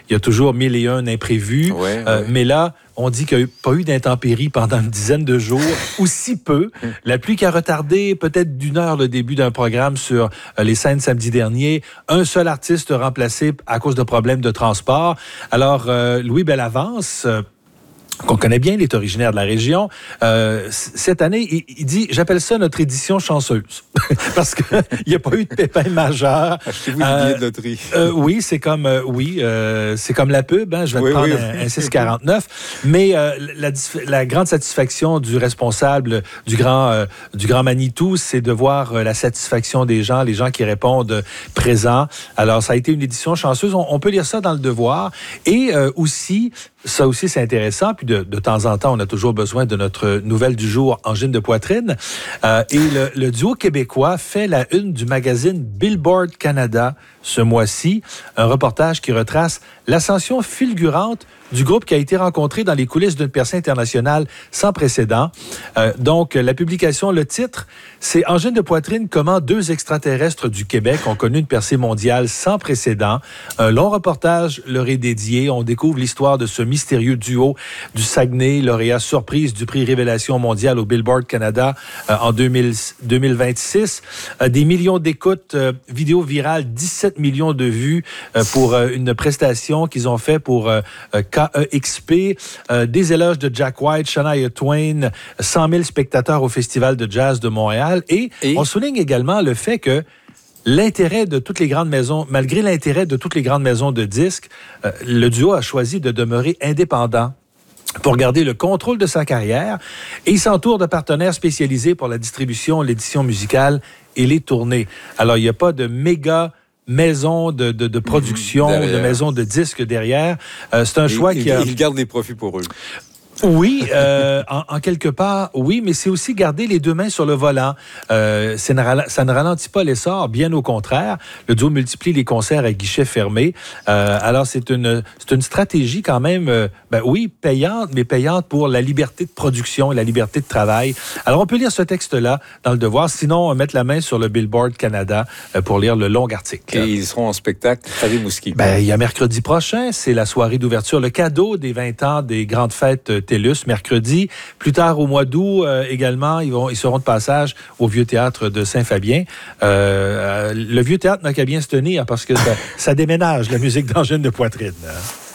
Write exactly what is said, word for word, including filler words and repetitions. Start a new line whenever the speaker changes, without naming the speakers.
il y a toujours mille et un imprévus.
Ouais,
euh,
ouais.
Mais là, on dit qu'il n'y a pas eu d'intempéries pendant une dizaine de jours, ou si peu. La pluie qui a retardé peut-être d'une heure le début d'un programme sur euh, les scènes samedi dernier. Un seul artiste remplacé à cause de problèmes de transport. Alors, euh, Louis Bellavance... Euh, qu'on connaît bien, il est originaire de la région. Euh, c- cette année, il, il dit, j'appelle ça notre édition chanceuse. Parce qu'il n'y a pas eu de pépin majeur.
Achetez-vous des billets de loterie.
Euh, oui, c'est comme, euh, oui, euh, c'est comme la pub. Hein, je vais
Oui,
te prendre
oui,
un,
oui.
un six quarante-neuf. Mais euh, la, la grande satisfaction du responsable du grand, euh, du grand Manitou, c'est de voir euh, la satisfaction des gens, les gens qui répondent euh, présents. Alors, ça a été une édition chanceuse. On, on peut lire ça dans Le Devoir. Et euh, aussi, ça aussi, c'est intéressant. Puis de, de temps en temps, on a toujours besoin de notre nouvelle du jour, angine de poitrine. Euh, et le, le duo québécois fait la une du magazine Billboard Canada ce mois-ci. Un reportage qui retrace l'ascension fulgurante du groupe qui a été rencontré dans les coulisses d'une percée internationale sans précédent. Euh, donc, la publication, le titre, c'est « Angine de poitrine, comment deux extraterrestres du Québec ont connu une percée mondiale sans précédent ». Un long reportage leur est dédié. On découvre l'histoire de ce mystérieux duo du Saguenay, lauréat surprise du prix Révélation mondiale au Billboard Canada euh, en deux mille, deux mille vingt-six. Euh, des millions d'écoutes, euh, vidéos virales, dix-sept millions de vues euh, pour euh, une prestation qu'ils ont fait pour euh, K E X P, euh, des éloges de Jack White, Shania Twain, cent mille spectateurs au Festival de jazz de Montréal. Et, Et? on souligne également le fait que l'intérêt de toutes les grandes maisons, malgré l'intérêt de toutes les grandes maisons de disques, euh, le duo a choisi de demeurer indépendant pour garder le contrôle de sa carrière, et il s'entoure de partenaires spécialisés pour la distribution, l'édition musicale et les tournées. Alors, il n'y a pas de méga maison de, de, de production,
derrière.
de maison de disques derrière. Euh, c'est un choix
il,
qui a...
Ils gardent les profits pour eux.
Oui, euh, en, en quelque part, oui, mais c'est aussi garder les deux mains sur le volant. Euh, ça, ne ral- ça ne ralentit pas l'essor, bien au contraire. Le duo multiplie les concerts à guichets fermés. Euh, alors, c'est une, c'est une stratégie quand même, euh, ben oui, payante, mais payante pour la liberté de production et la liberté de travail. Alors, on peut lire ce texte-là dans Le Devoir. Sinon, mettre la main sur le Billboard Canada euh, pour lire le long article.
Et ils seront en spectacle à Rimouski.
Ben, il y a mercredi prochain, c'est la soirée d'ouverture, le cadeau des vingt ans des grandes fêtes euh, TELUS, mercredi. Plus tard, au mois d'août, euh, également, ils, vont, ils seront de passage au Vieux Théâtre de Saint-Fabien. Euh, le Vieux Théâtre n'a qu'à bien se tenir parce que ça, ça déménage, la musique d'angine de poitrine.